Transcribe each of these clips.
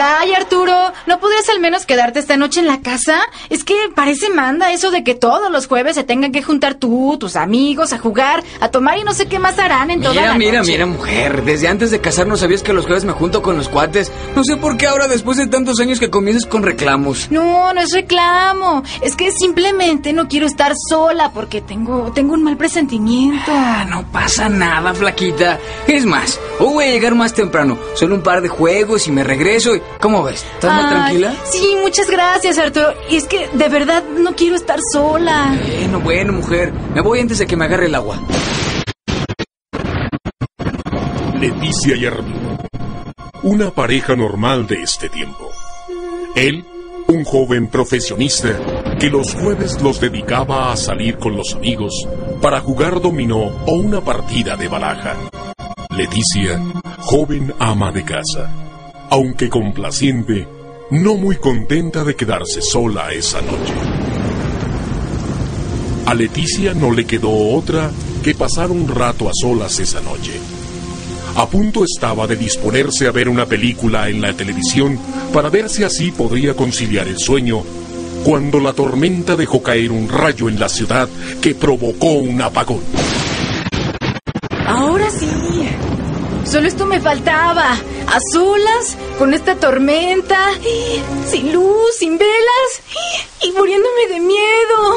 Caray, Arturo, ¿no podrías al menos quedarte esta noche en la casa? Es que parece manda eso de que todos los jueves se tengan que juntar tú, tus amigos, a jugar, a tomar y no sé qué más harán en toda la noche. Mira, mujer, desde antes de casarnos sabías que los jueves me junto con los cuates. No sé por qué ahora, después de tantos años, que comienzas con reclamos. No es reclamo, es que simplemente no quiero estar sola porque tengo un mal presentimiento. No pasa nada, flaquita. Es más, hoy voy a llegar más temprano, solo un par de juegos y me regreso. ¿Cómo ves? ¿Estás más tranquila? Sí, muchas gracias, Arturo. Y es que de verdad no quiero estar sola. Bueno, mujer. Me voy antes de que me agarre el agua. Leticia y Arturo, una pareja normal de este tiempo. Él, un joven profesionista que los jueves los dedicaba a salir con los amigos para jugar dominó o una partida de baraja. Leticia, joven ama de casa, aunque complaciente, no muy contenta de quedarse sola esa noche. A Leticia no le quedó otra que pasar un rato a solas esa noche. A punto estaba de disponerse a ver una película en la televisión para ver si así podría conciliar el sueño, cuando la tormenta dejó caer un rayo en la ciudad que provocó un apagón. Ahora sí. Solo esto me faltaba. A solas, con esta tormenta, sin luz, sin velas y muriéndome de miedo.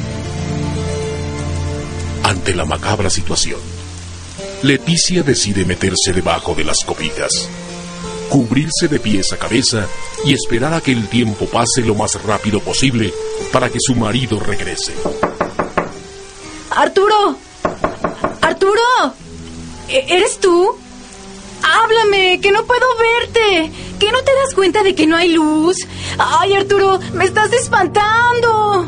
Ante la macabra situación, Leticia decide meterse debajo de las cobijas, cubrirse de pies a cabeza y esperar a que el tiempo pase lo más rápido posible para que su marido regrese. ¡Arturo! ¿Eres tú? ¡Háblame, que no puedo verte! ¿Que no te das cuenta de que no hay luz? ¡Ay, Arturo, me estás espantando!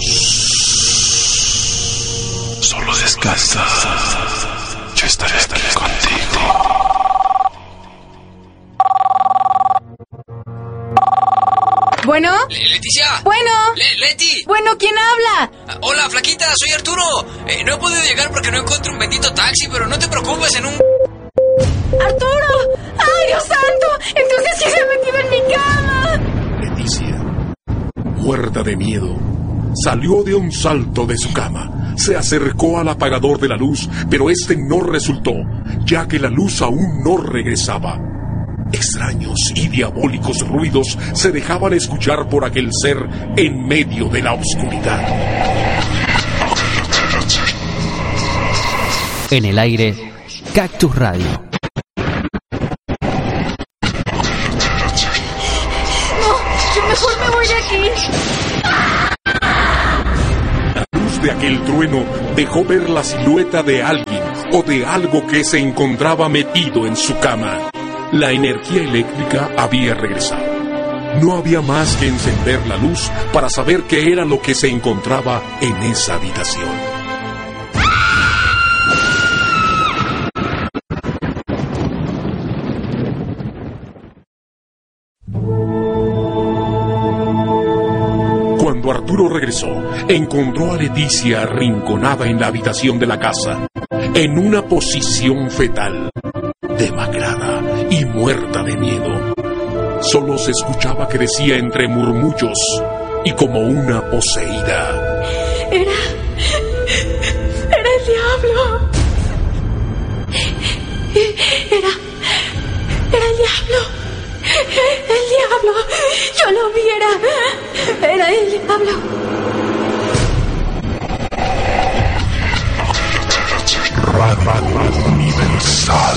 Solo descansa. Yo estaré contigo. ¿Bueno? Leticia. ¿Bueno? Leti. Bueno, ¿quién habla? Hola, flaquita, soy Arturo. No he podido llegar porque no encuentro un bendito taxi, pero no te preocupes, en un... ¡Arturo! ¡Ay, Dios santo! Entonces, ¿quién se ha metido en mi cama? Leticia, muerta de miedo, salió de un salto de su cama. Se acercó al apagador de la luz, pero este no resultó, ya que la luz aún no regresaba. Extraños y diabólicos ruidos se dejaban escuchar por aquel ser en medio de la oscuridad. En el aire, Cactus Radio. No, yo mejor me voy de aquí. La luz de aquel trueno dejó ver la silueta de alguien o de algo que se encontraba metido en su cama. La energía eléctrica había regresado. No había más que encender la luz para saber qué era lo que se encontraba en esa habitación. Cuando Arturo regresó, encontró a Leticia arrinconada en la habitación de la casa, en una posición fetal, demacrada y muerta de miedo. Solo se escuchaba que decía entre murmullos y como una poseída: Era el diablo. Era el diablo. El diablo. Yo lo vi, era el diablo. Radio Universal.